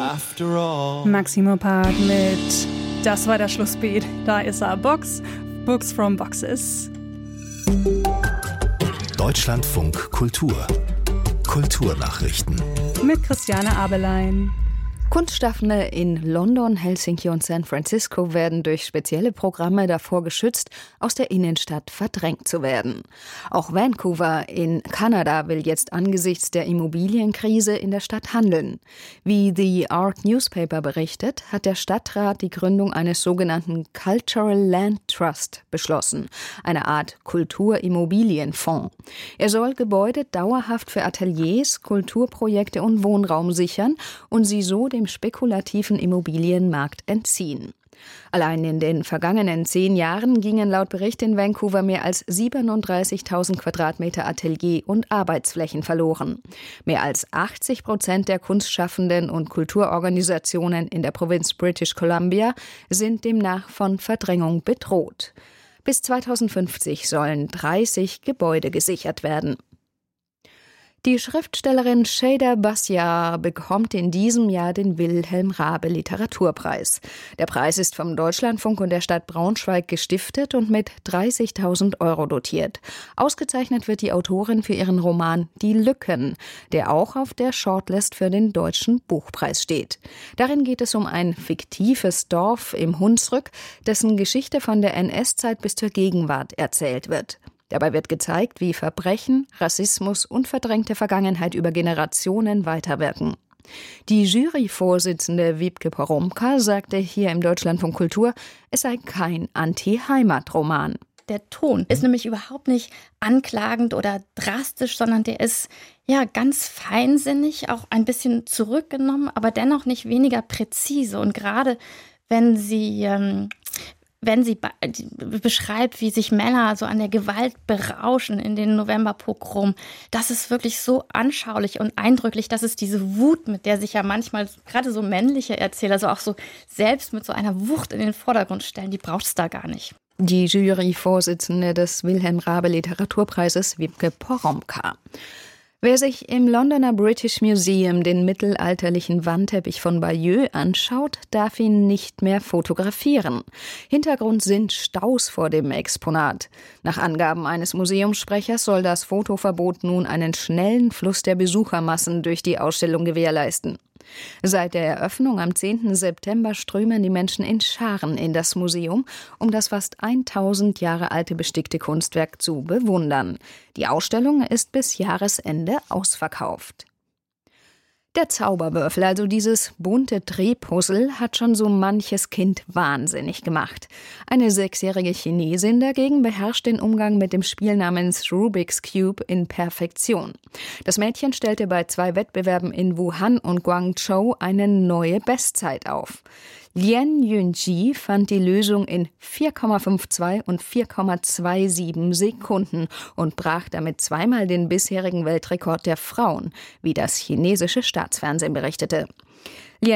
Maximo Park mit Das war der Schlussbeat. Da ist er. Books from Boxes. Deutschlandfunk Kultur. Kulturnachrichten. Mit Christiane Abelein. Kunstschaffende in London, Helsinki und San Francisco werden durch spezielle Programme davor geschützt, aus der Innenstadt verdrängt zu werden. Auch Vancouver in Kanada will jetzt angesichts der Immobilienkrise in der Stadt handeln. Wie The Arc Newspaper berichtet, hat der Stadtrat die Gründung eines sogenannten Cultural Land Trust beschlossen, eine Art Kulturimmobilienfonds. Er soll Gebäude dauerhaft für Ateliers, Kulturprojekte und Wohnraum sichern und sie so dem spekulativen Immobilienmarkt entziehen. Allein in den vergangenen 10 Jahren gingen laut Bericht in Vancouver mehr als 37.000 Quadratmeter Atelier- und Arbeitsflächen verloren. Mehr als 80% der Kunstschaffenden und Kulturorganisationen in der Provinz British Columbia sind demnach von Verdrängung bedroht. Bis 2050 sollen 30 Gebäude gesichert werden. Die Schriftstellerin Shada Basiar bekommt in diesem Jahr den Wilhelm Raabe Literaturpreis. Der Preis ist vom Deutschlandfunk und der Stadt Braunschweig gestiftet und mit 30.000 € dotiert. Ausgezeichnet wird die Autorin für ihren Roman Die Lücken, der auch auf der Shortlist für den Deutschen Buchpreis steht. Darin geht es um ein fiktives Dorf im Hunsrück, dessen Geschichte von der NS-Zeit bis zur Gegenwart erzählt wird. Dabei wird gezeigt, wie Verbrechen, Rassismus und verdrängte Vergangenheit über Generationen weiterwirken. Die Juryvorsitzende Wiebke Poromka sagte hier im Deutschlandfunk Kultur, es sei kein Anti-Heimat-Roman. Der Ton ist nämlich überhaupt nicht anklagend oder drastisch, sondern der ist ja ganz feinsinnig, auch ein bisschen zurückgenommen, aber dennoch nicht weniger präzise. Und gerade wenn sie beschreibt, wie sich Männer so an der Gewalt berauschen in den Novemberpogrom, das ist wirklich so anschaulich und eindrücklich, dass es diese Wut, mit der sich ja manchmal gerade so männliche Erzähler so auch so selbst mit so einer Wucht in den Vordergrund stellen, die braucht es da gar nicht. Die Juryvorsitzende des Wilhelm Raabe Literaturpreises, Wiebke Poromka. Wer sich im Londoner British Museum den mittelalterlichen Wandteppich von Bayeux anschaut, darf ihn nicht mehr fotografieren. Hintergrund sind Staus vor dem Exponat. Nach Angaben eines Museumssprechers soll das Fotoverbot nun einen schnellen Fluss der Besuchermassen durch die Ausstellung gewährleisten. Seit der Eröffnung am 10. September strömen die Menschen in Scharen in das Museum, um das fast 1000 Jahre alte bestickte Kunstwerk zu bewundern. Die Ausstellung ist bis Jahresende ausverkauft. Der Zauberwürfel, also dieses bunte Drehpuzzle, hat schon so manches Kind wahnsinnig gemacht. Eine 6-jährige Chinesin dagegen beherrscht den Umgang mit dem Spiel namens Rubik's Cube in Perfektion. Das Mädchen stellte bei 2 Wettbewerben in Wuhan und Guangzhou eine neue Bestzeit auf. Lien Yunji fand die Lösung in 4,52 und 4,27 Sekunden und brach damit zweimal den bisherigen Weltrekord der Frauen, wie das chinesische Staatsfernsehen berichtete.